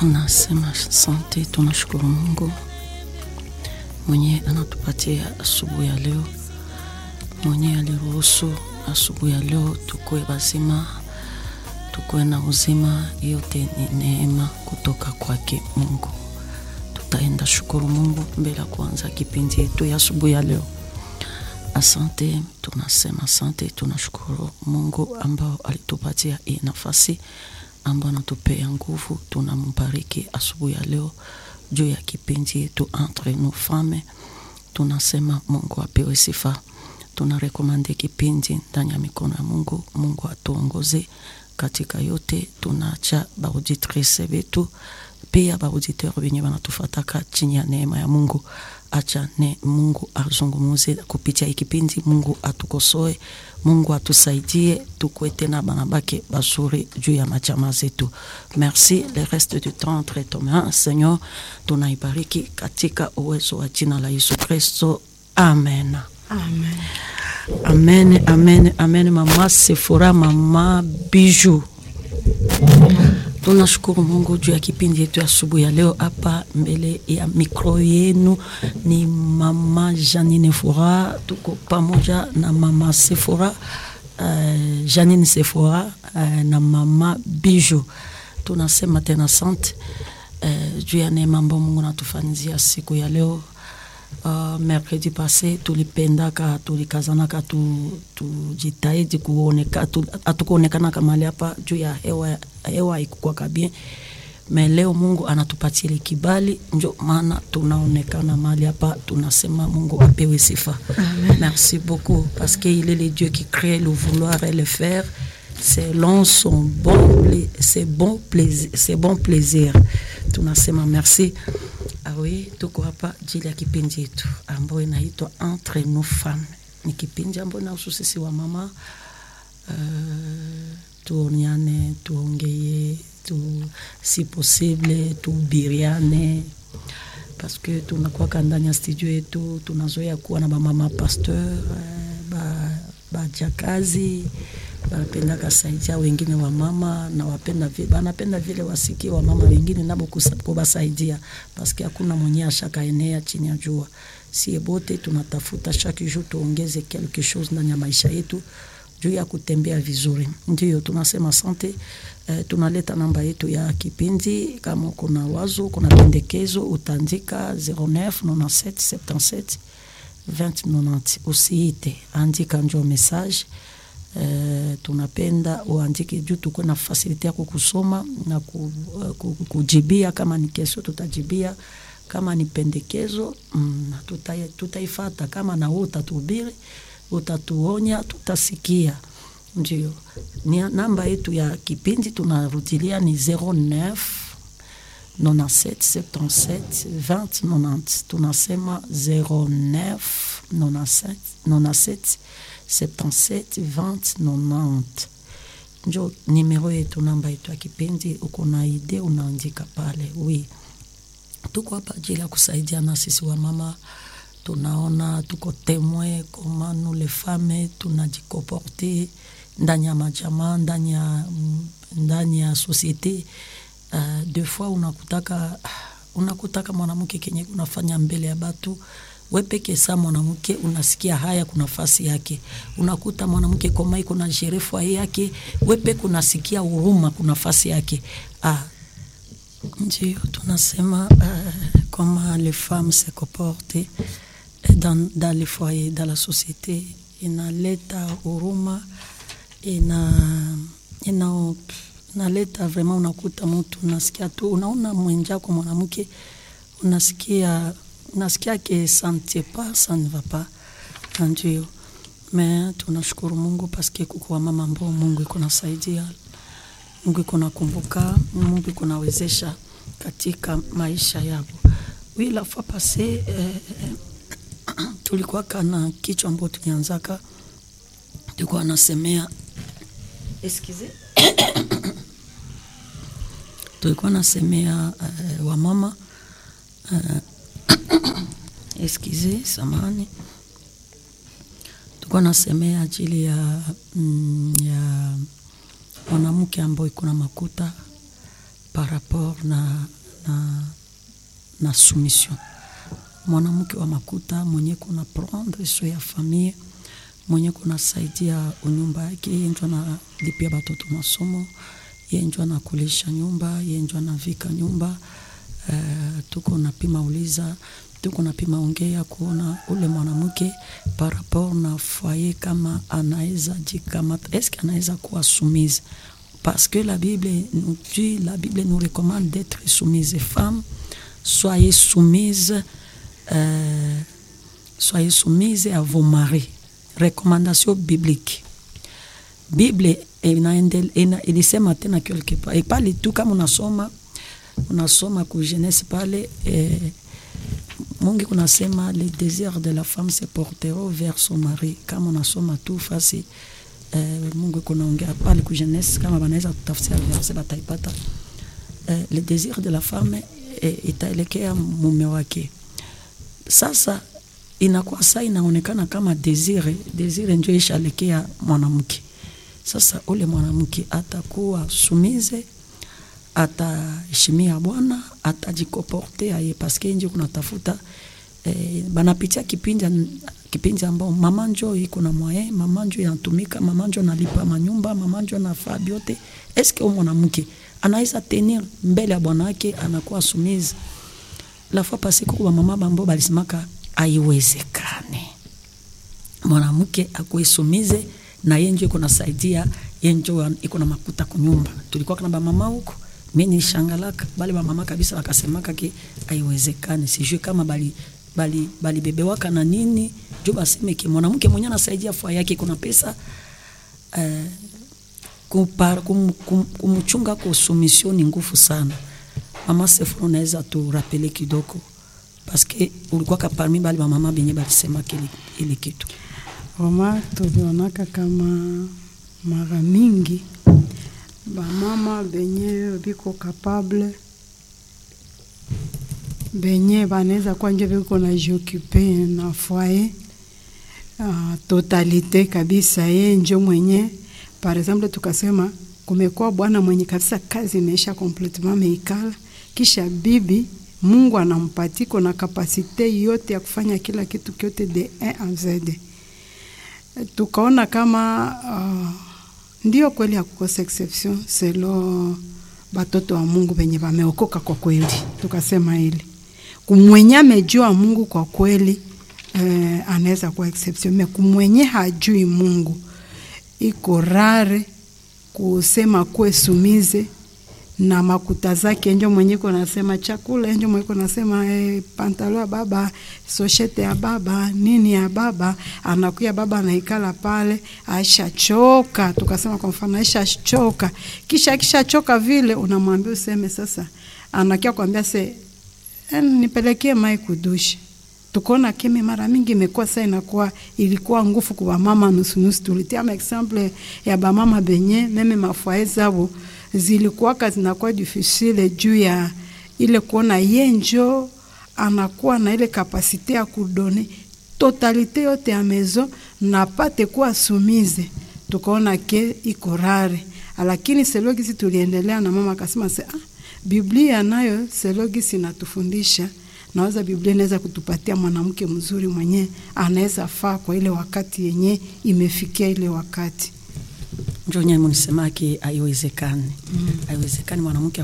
Tunasema asante, tunashukuru Mungu mwenye anatupatia asubuhi ya leo, mwenye aliruhusu asubuhi ya leo tukue bazima, tukue na uzima. Yote ni neema kutoka kwake Mungu. Tutaenda shukuru Mungu mbele kuanza kipindi yetu ya asubuhi ya leo. Asante, tunasema asante, tunashukuru Mungu ambao alitupatia hii nafasi, ambao anatupea nguvu. Tunambariki asubuhi ya leo juu ya kipindi yetu Entre Nous Femmes. Tunasema Mungu apewe sifa. Tunarekomande kipindi ndani ya mikono ya Mungu. Mungu atuongoze katika yote. Tunaacha auditrice wetu pia auditeur wenye wanatufuata chini ya neema ya Mungu. Acha Mungu azungumuze kupitia kipindi. Mungu atukosoe, Mungu atusaidie tukue tena banabake basuri juu ya machama zetu. Merci. Le reste du temps entre tes mains, Seigneur. Tunaibariki katika uwezo wa jina la Yesu Kristo. Amen. Amen. Amen, amen, amen. Mama Sephora, mama Bijou, tunashukuru Mungu juu ya kipindi yetu ya asubuhi ya leo. Hapa mbele ya mikro yenu ni mama Janine Sephora. Tuko pamoja na mama Sephora, Janine Sephora na mama Bijou. Tunasema tena asante juu ya neema ambayo Mungu anatufanyia siku ya leo. Mercredi passé tulipendaka tulikazanaka tujitahidi hatukuonekana kama hapa juu ya hewa ikuwa kabien. Mais leo Mungu anatupatia ile kibali, ndio maana tunaonekana mahali hapa. Tunasema Mungu apewe sifa. Merci beaucoup parce que il est le Dieu qui crée le vouloir et le faire selon son bon plaisir. Tunasema merci. Oui, tuko hapa jili ya kipindi yetu ambayo inaitwa Entre Nous Femmes. Ni kipindi ambayo inahusu sisi wa mama, tuoniane, tuongee, si possible tubiriane, parce que tunakuwa ndani ya studio yetu, tunazoea kuwa na mama pasteur, bajakazi, wanapenda kasaidia wengine wa mama, na wanapenda vile wasikie wa mama wengine nabo kubasaidia, parce que hakuna mwenye ashaka enea chini ya jua. Si bote tunatafuta chaque jour tuongeze quelque chose ndani ya maisha yetu juu ya kutembea vizuri. Ndio tunasema asante. Tunaleta namba yetu ya kipindi. Kama kuna wazo, kuna pendekezo, utaandika 09 97 77 20 90. Usiite, andika njoo message. Tunapenda uandike juu tuko na facility ya kukusoma na kujibia. Kama ni kesho tutajibia, kama ni pendekezo tutaifuata. Kama na wewe utatubiri, utatuonya, tutasikia. Ndio ni namba yetu ya kipindi. Tunarudilia ni 09 97 77 20 90. Tunasema 09 97 77 20 90. Njo numero yetu, namba yetu ya kipindi. Uko na idea unaandika pale. Oui, tuko hapa ajili ya kusaidia na sisi wa mama. Tunaona tuko témoin comment nous les femmes tunajikoporte ndani ya majamaa, ndani ya societe. Deux fois unakutaka mwanamke kenye unafanya mbele ya batu, wewe peke sa mwanamke unasikia haya kuna nafasi yake. Unakuta mwanamke kama iko na sherefu yake, wewe peke unasikia huruma kuna nafasi yake. Ndio tunasema comment les femmes se comportent dans les foyers, dans la société. Inaleta huruma, inaleta vraiment. Unakuta mtu unasikia tu, unaona mwenjako mwanamke unasikia que ça ne tient pas, ça ne va pas. Ndio. Mais tunashukuru Mungu parce que kwa mama ambao Mungu iko nasaidia, Mungu iko nakumbuka, Mungu iko nawezesha katika maisha yao. Oui, la fois passée tulikuwa kana kichwa ambacho tulianzaka, tulikuwa nasemea tulikuwa nasemea wa mama samani. Tulikuwa nasemea ajili ya mwanamke ambaye iko na makuta, par rapport na soumission. Mwanamke wa makuta mwenye kuna prendre soin ya famille, mwenye kuna saidia unyumba yake, yenjwa na lipia batoto masomo, yenjwa na kulisha nyumba, yenjwa na vika nyumba. Tuko napima uliza, tuko napima ongea kuona ule mwanamke par rapport na foyer kama anaweza jikamata, est-ce que anaweza kuwa soumise, parce que la Bible nous dit, la Bible nous recommande d'être soumise. Femmes, soyez soumises à vos maris. Recommandation biblique. Bible ilisema tena quelque part, et pale tu kama unasoma ku Genèse pale, Mungu kunasema les désirs de la femme se porteront vers son mari. Kama unasoma tu fasi Mungu kunaongea pale ku Genèse, kama banaweza kutafsiri verset bataipata, les désirs de la femme itaelekea mume wake. Sasa inakuwa saa inaonekana kama desire ndio ishalekea mwanamke. Sasa ule mwanamke atakuwa soumise, ataheshimia Bwana, atajikoportea yeye, paske nje kuna tafuta banapitia kipindi ambao mama njo iko na moyen, mama njo yanatumika, mama njo nalipa manyumba, mama njo nafaa biote. Eske mwanamke anaweza tenir mbele ya bwana wake anakuwa soumise? La fois passée kwa mama bambo balisimaka haiwezekane mwanamke akuwe soumise na yenjo iko nasaidia, yenjo iko na makuta kunyumba. Tulikuwa kana mama huko, mimi nishangalaka bali mama kabisa wakasemaka ki haiwezekane. Sijui kama bali bebe waka na nini jo baseme ki mwanamke mwenye anasaidia fua yake kuna pesa kumchunga kwa soumission ni nguvu sana. Mama Sefro naweza tu rappeler kidogo, parce que ulikuwa parmi bali mama benye balisema ile kitu. Mama tulionaka kama mara mingi mama benye biko capable, benye banaweza kwa nje biko na j'occuper na foyer totalité kabisa, yeye ndio mwenye. Par exemple tukasema kumekuwa bwana mwenye kabisa kazi imeisha complètement meikala, kisha bibi Mungu anampatiko na kapasite yote ya kufanya kila kitu kyote de A à Z. Tukaona kama ndio kweli hakukosa exception selo batoto wa Mungu benye bameokoka kwa kweli. Tukasema hili kumwenye amejua Mungu kwa kweli anaweza kuwa exception, mais kumwenye hajui Mungu iko rare kusema kuwe soumise na makuta zake. Ndio mwenye kunasema chakula, ndio mwenye kunasema pantalo ya baba, soshete ya baba, nini ya baba, anakuya baba anaikala pale, aisha choka. Tukasema kwa mfano aisha choka, kisha choka vile unamwambia useme sasa, anakia kuambia nipelekee mai kudushi. Tukaona kime mara mingi imekuwa sasa inakuwa ilikuwa nguvu kwa mama nusu. Tulitia example ya ba mama benye meme mafoyer zao zilikuwa zinakuwa difficile juu ya ile kuona yenjo anakuwa na ile kapasite ya kudone totalite yote ya maison na pate kuwa soumise. Tukaona ke iko rare, lakini selogisi tuliendelea na mama akasema Biblia nayo selogisi natufundisha naweza Biblia inaweza kutupatia mwanamke mzuri mwenye anaweza faa kwa ile wakati yenye imefikia ile wakati. Ndio nyinyi mnisema ki haiwezekani. Haiwezekani mwanamke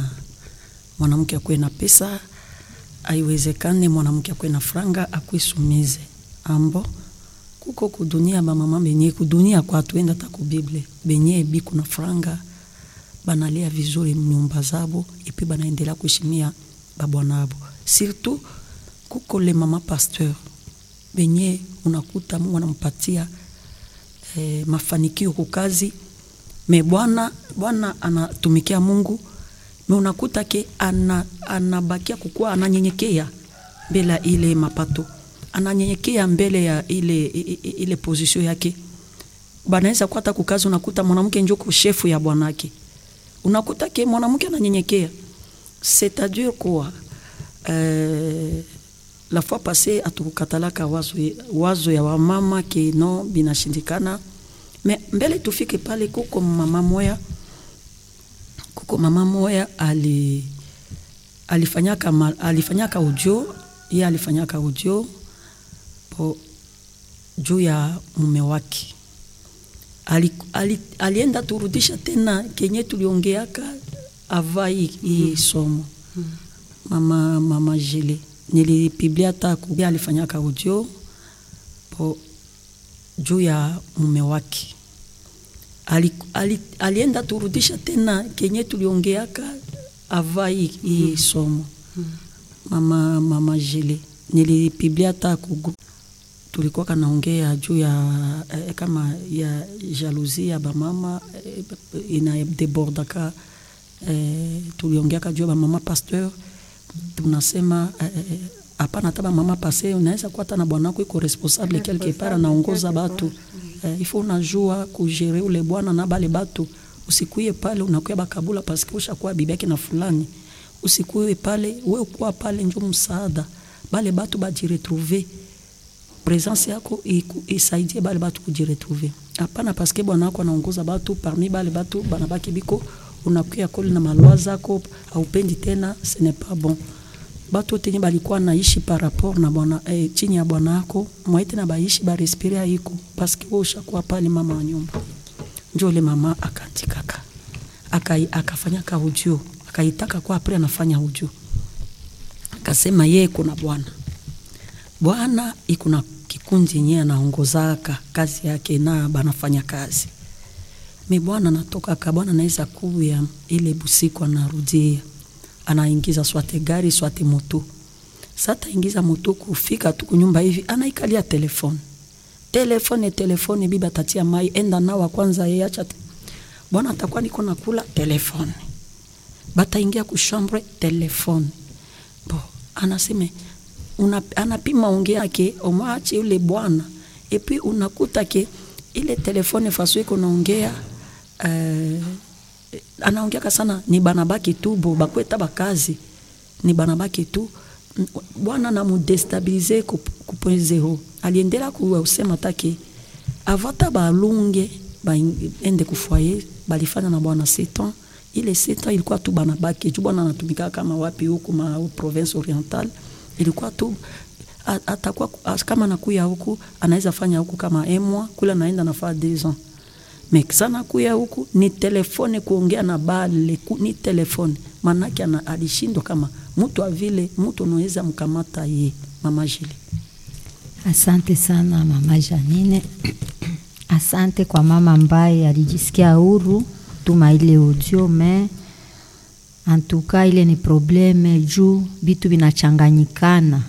akwe na pesa, haiwezekani mwanamke akwe na franga akuisumize. Ambo kuko kudunia mama benye kudunia kwa tuenda ta ku Biblia benye biku na franga banalia vizuri nyumba zabo ipi banaendelea kuheshimia babwanabo. Surtout kuko le mama pasteur benye unakuta Mungu anampatia mafanikio kwa kazi, me bwana anatumikia Mungu, me unakuta ke anabakia kukua ananyenyekea mbele ile mapato, ananyenyekea mbele ya ile position yake. Banaweza kuata kwa kazi unakuta mwanamke njoo shefu ya bwanake, unakuta ke mwanamke ananyenyekea. C'est-à-dire quoi la fois passée atukatalaka wazo ya wamama ke no binashindikana, mais mbele tufike pale kuko mama moya kuko mama moya alifanyaka audio, yeye alifanyaka audio po juu ya mume wake. Alienda turudisha tena kenye tuliongeaka avai hii somo. Mama Jile nilipiblia taku, alifanyaka audio po juu ya mume wake. Alienda turudisha tena kenye tuliongeaka avai hii somo. Mama Jile nilipiblia taku, tulikuwa kanaongea juu ya kama ya jalousie ya bamama ina debordaka. Tuliongeaka juu ya bamama pasteur, tunasema hapana taba mama passé unaweza kuwa na bwanako iko responsable quelque part anaongoza batu. Il faut unajua kujere ule bwana na bale batu. Usikuye pale unakuya bakabula parce que ushakuwa bibi yake na fulani. Usikuye pale wewe kuwa pale njoo msaada. Bale batu bajiretrouver. Présence yako isaidie bale batu kujiretrouver. Hapana parce que bwanako anaongoza batu parmi bale batu banabaki biko unakuya koli na malwa zako haupendi tena, ce n'est pas bon. Batu tenye balikuwa naishi par rapport na bwana chini ya bwana yako mwaite na baishi ba respirer iko parce que wewe ushakuwa pale mama wa nyumba. Njoo le mama akatikaka akafanya ka audio, akaitaka kwa après anafanya audio, akasema yeye kuna bwana iko na kikundi yenyewe anaongozaka kazi yake na banafanya kazi. Bwana natoka kabwana naweza kuya ile busiku anarudia. Anaingiza swate gari swate moto. Sasa ingiza moto kufika tu kunyumba hivi anaikalia telefone bibi atatia mai enda nawa kwanza yeye acha. Bwana atakuwa niko nakula telefone. Bata ingia kushambre telefone. Anasema anapima ongea yake omaache yule bwana. Epi unakuta ke ile telefone faso iko naongea anaongea sana ni banabaki tu bakweta bakazi ni banabaki tu. Bwana na mudestabilize ku point zero. Aliendela kusema take avata balunge ende kufoyer balifanya na bwana 7 ans. Ile 7 ans ilikuwa tu banabaki tu bwana anatumika kama wapi huko ma province orientale. Ilikuwa tu atakuwa kama nakuya huku anaweza fanya huku kama emwa kula naenda nafaa 2 ans. Mekisana kuya huku ni telefone kuongea na bale ni telefone. Manake alishindwa kama mtu avile mtu unaweza mkamata ye. Mama Jile. Asante sana mama Janine. Asante kwa mama ambaye alijisikia huru tuma ile audio mais en tout cas ile ni probleme juu bitu binachanganyikana.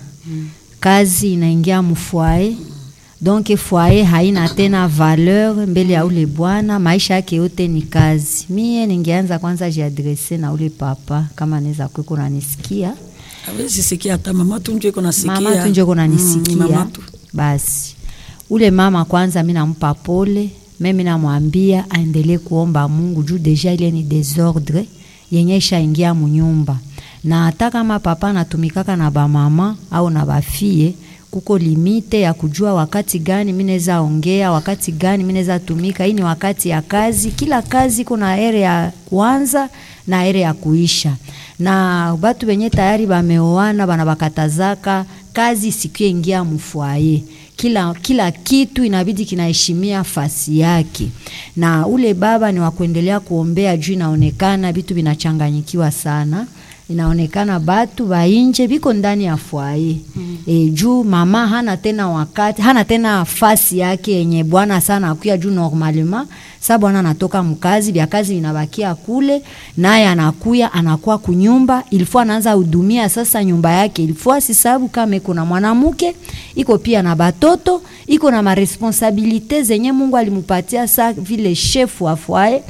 Kazi inaingia mfoyer. Donc foyer haina tena valeur mbele ya ule bwana, maisha yake yote ni kazi. Mie ningeanza kwanza jiadresse na ule papa kama anaweza kuko nanisikia. Hawezi sikia hata mama tu ndio kunasikia. Mama tu ndio kunanisikia. Basi ule mama kwanza mimi nampa pole, mimi namwambia aendelee kuomba Mungu juu deja ile ni desordre yenye ishaingia mnyumba. Na hata kama papa anatumikaka na ba mama au na bafie kuko limite ya kujua wakati gani mimi naweza ongea, wakati gani mimi naweza tumika. Hii ni wakati ya kazi. Kila kazi kuna ere ya kuanza na ere ya kuisha. Na watu wenye tayari bameoana banabakatazaka kazi siku ingia mfoyer. Kila kitu inabidi kinaheshimia fasi yake. Na ule baba ni wa kuendelea kuombea juu inaonekana vitu vinachanganyikiwa sana. Inaonekana batu bainje biko ndani ya foyer. Juu mama hana tena wakati, hana tena fasi yake yenye bwana sana akuya juu normalement. Sa bwana anatoka mkazi, bia kazi inabakia kule, naye anakuwa kunyumba, ilifua anaanza hudumia sasa nyumba yake. Ilifua sisabu kama kuna mwanamke, iko pia na batoto, iko na maresponsabilite zenye Mungu alimupatia sa vile chef wa foyer.